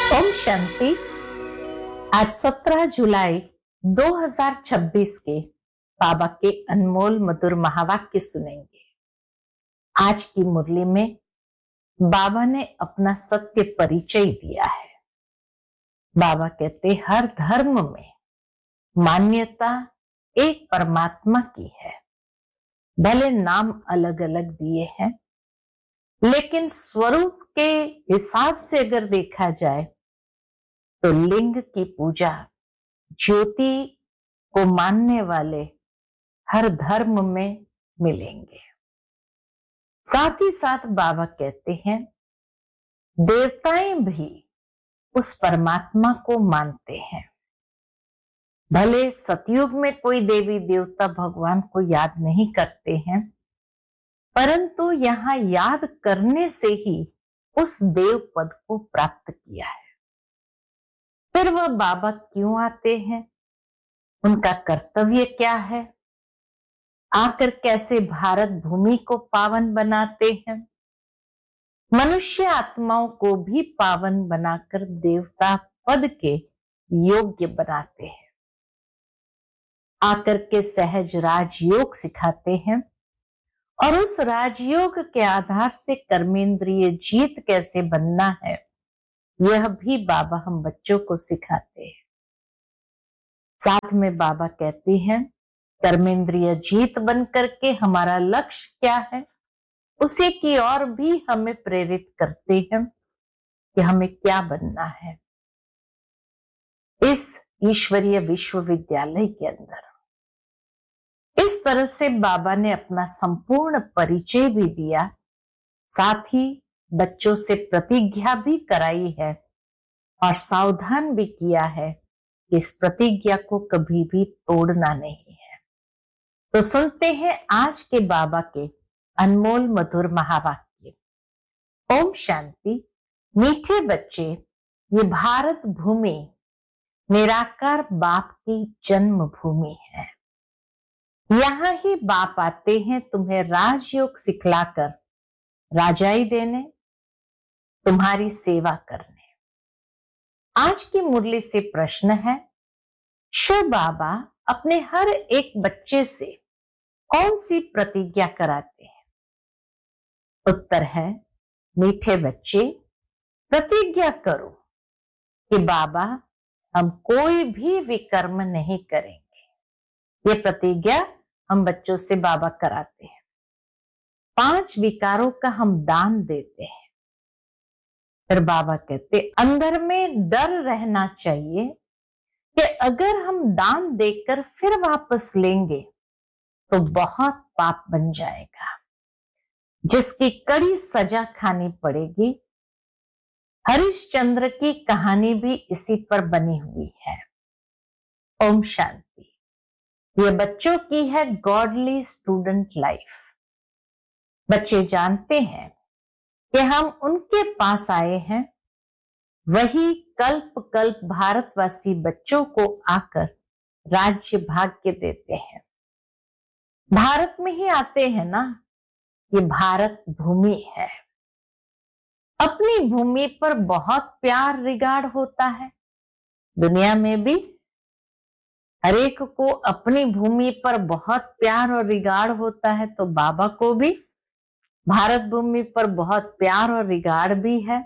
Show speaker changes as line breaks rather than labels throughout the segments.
ओम शांति। आज 17 जुलाई 2026 के बाबा के अनमोल मधुर महावाक्य सुनेंगे। आज की मुरली में बाबा ने अपना सत्य परिचय दिया है। बाबा कहते हर धर्म में मान्यता एक परमात्मा की है। भले नाम अलग अलग दिए हैं, लेकिन स्वरूप के हिसाब से अगर देखा जाए तो लिंग की पूजा, ज्योति को मानने वाले हर धर्म में मिलेंगे। साथ ही साथ बाबा कहते हैं देवताएं भी उस परमात्मा को मानते हैं। भले सतयुग में कोई देवी देवता भगवान को याद नहीं करते हैं, परंतु यहाँ याद करने से ही उस देव पद को प्राप्त किया है। फिर वह बाबा क्यों आते हैं, उनका कर्तव्य क्या है, आकर कैसे भारत भूमि को पावन बनाते हैं, मनुष्य आत्माओं को भी पावन बनाकर देवता पद के योग्य बनाते हैं, आकर के सहज राजयोग सिखाते हैं और उस राजयोग के आधार से कर्मेंद्रिय जीत कैसे बनना है यह भी बाबा हम बच्चों को सिखाते हैं। साथ में बाबा कहते हैं कर्मेंद्रिय जीत बन करके हमारा लक्ष्य क्या है उसे की ओर भी हमें प्रेरित करते हैं कि हमें क्या बनना है इस ईश्वरीय विश्वविद्यालय के अंदर। इस तरह से बाबा ने अपना संपूर्ण परिचय भी दिया, साथ ही बच्चों से प्रतिज्ञा भी कराई है और सावधान भी किया है कि इस प्रतिज्ञा को कभी भी तोड़ना नहीं है। तो सुनते हैं आज के बाबा के अनमोल मधुर महावाक्य। ओम शांति। मीठे बच्चे, ये भारत भूमि निराकार बाप की जन्म भूमि है। यहाँ ही बाप आते हैं तुम्हें राजयोग सिखलाकर राजाई देने, तुम्हारी सेवा करने। आज की मुरली से प्रश्न है, शिव बाबा अपने हर एक बच्चे से कौन सी प्रतिज्ञा कराते हैं? उत्तर है, मीठे बच्चे, प्रतिज्ञा करो कि बाबा हम कोई भी विकर्म नहीं करेंगे। ये प्रतिज्ञा हम बच्चों से बाबा कराते हैं। 5 विकारों का हम दान देते हैं। फिर बाबा कहते अंदर में डर रहना चाहिए कि अगर हम दान देकर फिर वापस लेंगे तो बहुत पाप बन जाएगा, जिसकी कड़ी सजा खानी पड़ेगी। हरिश्चंद्र की कहानी भी इसी पर बनी हुई है। ओम शांति। यह बच्चों की है गॉडली स्टूडेंट लाइफ। बच्चे जानते हैं कि हम उनके पास आए हैं, वही कल्प कल्प भारतवासी बच्चों को आकर राज्य भाग्य देते हैं। भारत में ही आते हैं ना, ये भारत भूमि है। अपनी भूमि पर बहुत प्यार रिगार्ड होता है। दुनिया में भी हरेक को अपनी भूमि पर बहुत प्यार और रिगार्ड होता है, तो बाबा को भी भारत भूमि पर बहुत प्यार और रिगार्ड भी है।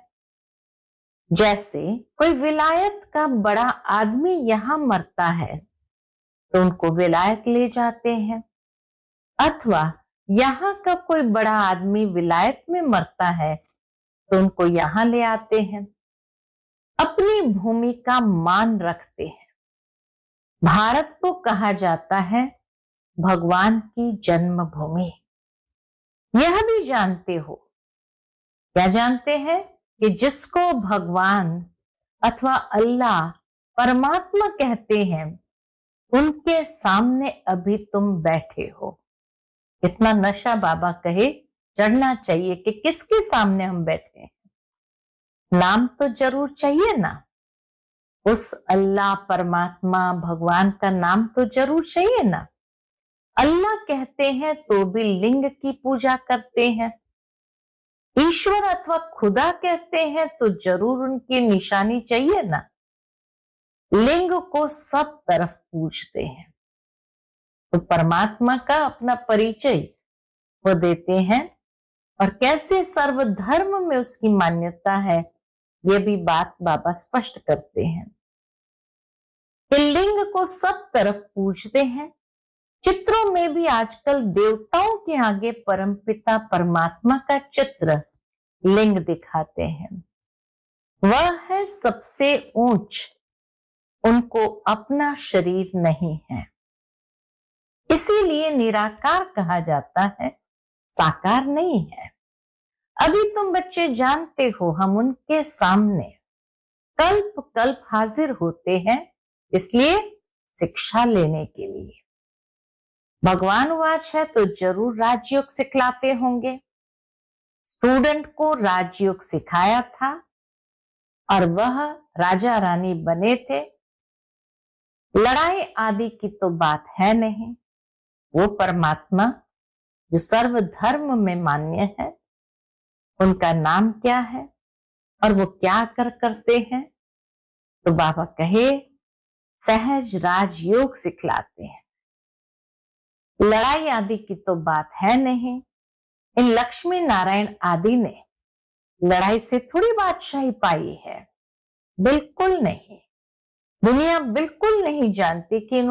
जैसे कोई विलायत का बड़ा आदमी यहां मरता है तो उनको विलायत ले जाते हैं, अथवा यहाँ का कोई बड़ा आदमी विलायत में मरता है तो उनको यहाँ ले आते हैं। अपनी भूमि का मान रखते हैं। भारत को कहा जाता है भगवान की जन्मभूमि। यह भी जानते हो, क्या जानते हैं कि जिसको भगवान अथवा अल्लाह परमात्मा कहते हैं उनके सामने अभी तुम बैठे हो। इतना नशा बाबा कहे चढ़ना चाहिए कि किसके सामने हम बैठे हैं। नाम तो जरूर चाहिए ना, उस अल्लाह परमात्मा भगवान का नाम तो जरूर चाहिए ना। अल्लाह कहते हैं तो भी लिंग की पूजा करते हैं। ईश्वर अथवा खुदा कहते हैं तो जरूर उनकी निशानी चाहिए ना। लिंग को सब तरफ पूजते हैं, तो परमात्मा का अपना परिचय वो देते हैं, और कैसे सर्वधर्म में उसकी मान्यता है ये भी बात बाबा स्पष्ट करते हैं कि लिंग को सब तरफ पूजते हैं। चित्रों में भी आजकल देवताओं के आगे परमपिता परमात्मा का चित्र लिंग दिखाते हैं। वह है सबसे ऊंच, उनको अपना शरीर नहीं है, इसीलिए निराकार कहा जाता है, साकार नहीं है। अभी तुम बच्चे जानते हो हम उनके सामने कल्प कल्प हाजिर होते हैं, इसलिए शिक्षा लेने के लिए। भगवान वाच है तो जरूर राजयोग सिखलाते होंगे। स्टूडेंट को राजयोग सिखाया था और वह राजा रानी बने थे। लड़ाई आदि की तो बात है नहीं। वो परमात्मा जो सर्वधर्म में मान्य है, उनका नाम क्या है और वो क्या करते हैं? तो बाबा कहे सहज राजयोग सिखलाते हैं। लड़ाई आदि की तो बात है नहीं। इन लक्ष्मी नारायण आदि ने लड़ाई से थोड़ी बादशाही पाई है, बिल्कुल नहीं। दुनिया बिल्कुल नहीं जानती कि